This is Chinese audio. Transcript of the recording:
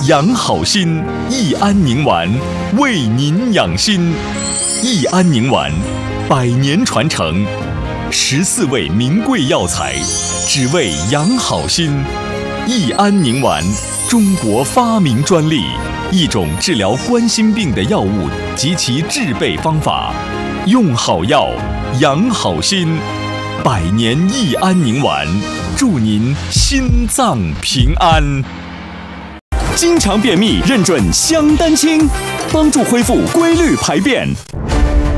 养好心，益安宁丸为您养心。益安宁丸100年传承，14味名贵药材，只为养好心。益安宁丸，中国发明专利，一种治疗冠心病的药物及其制备方法。用好药，养好心。100年益安宁丸，祝您心脏平安。经常便秘认准香丹清，帮助恢复规律排便。